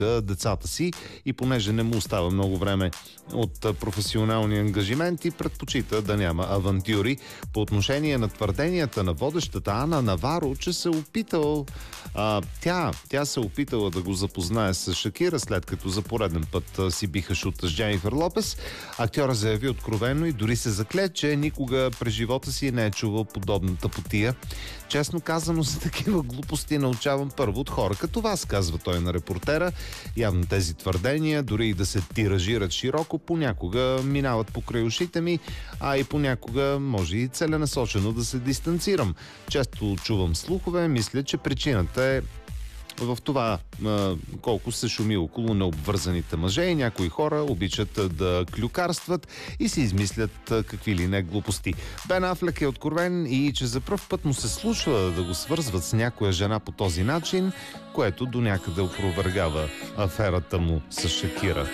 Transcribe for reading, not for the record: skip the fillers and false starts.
децата си и понеже не му остава много време от професионални ангажименти, предпочита да няма авантюри. По отношение на твърденията на водещата Ана Наваро, че се опитал тя се опитала да го запознае с Шакира, след като за пореден път си биха шута с Дженифър Лопес. Актьора заяви откровено и дори се закле, че никога през живота си не е чувал подобна тъпотия. Честно казано, за такива глупости научавам първо от хора като вас, казва той на репортера. Явно тези твърдения, дори и да се тиражират широко, понякога минават покрай ушите ми, а и понякога може и целенасочено да се дистанцирам. Често чувам слухове, мисля, че причината е в това колко се шуми около необвързаните мъже и някои хора обичат да клюкарстват и си измислят какви ли не глупости. Бен Афлек е откровен и че за пръв път му се случва да го свързват с някоя жена по този начин, което до някъде опровергава аферата му с Шакира.